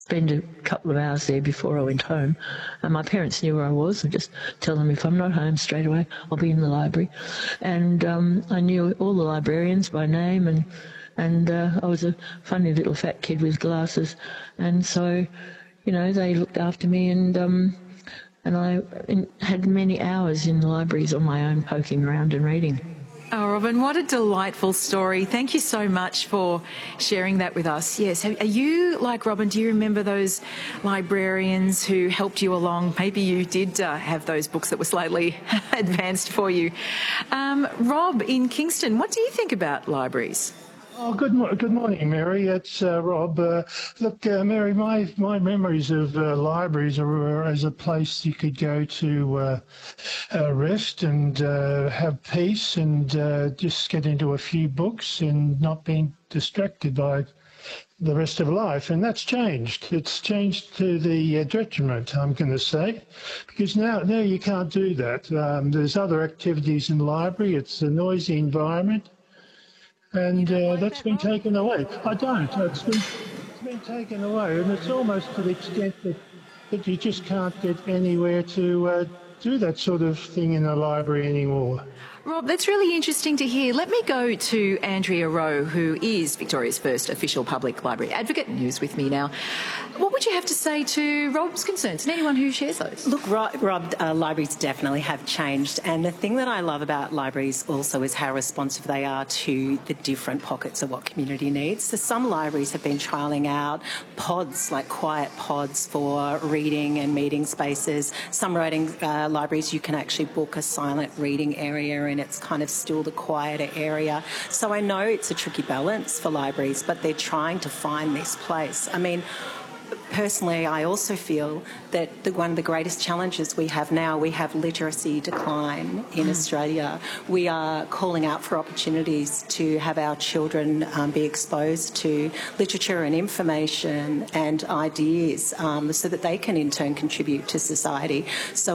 spend a couple of hours there before I went home. And my parents knew where I was. I just tell them if I'm not home straight away, I'll be in the library. And I knew all the librarians by name, and I was a funny little fat kid with glasses. And so, you know, they looked after me, and I had many hours in the libraries on my own, poking around and reading. Oh, Robin, what a delightful story. Thank you so much for sharing that with us. Yes, are you like Robin? Do you remember those librarians who helped you along? Maybe you did have those books that were slightly advanced for you. Rob, in Kingston, what do you think about libraries? Oh, good morning, Mary. It's Rob. Look, Mary, my memories of libraries are as a place you could go to rest and have peace and just get into a few books and not being distracted by the rest of life. And that's changed. It's changed to the detriment, I'm going to say, because now you can't do that. There's other activities in the library. It's a noisy environment. And that's been taken away. I don't. It's been taken away, and it's almost to the extent that you just can't get anywhere to do that sort of thing in a library anymore. Rob, that's really interesting to hear. Let me go to Andrea Rowe, who is Victoria's first official public library advocate and who's with me now. What would you have to say to Rob's concerns and anyone who shares those? Look, Rob, libraries definitely have changed, and the thing that I love about libraries also is how responsive they are to the different pockets of what community needs. So some libraries have been trialling out pods, like quiet pods for reading and meeting spaces. Some libraries you can actually book a silent reading area, and it's kind of still the quieter area. So I know it's a tricky balance for libraries, but they're trying to find this place. I mean, personally, I also feel that one of the greatest challenges we have now, we have literacy decline in Australia. We are calling out for opportunities to have our children be exposed to literature and information and ideas so that they can in turn contribute to society. So